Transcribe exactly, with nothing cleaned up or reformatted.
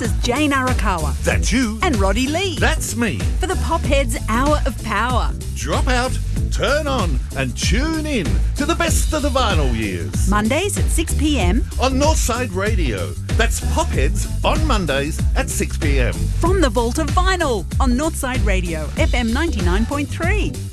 is Jane Arakawa. That's you. And Roddy Lee. That's me. For the Popheads Hour of Power. Drop out, turn on and tune in to the best of the vinyl years. Mondays at six p m on Northside Radio. That's Popheads on Mondays at six p m From the Vault of Vinyl on Northside Radio, F M ninety-nine point three.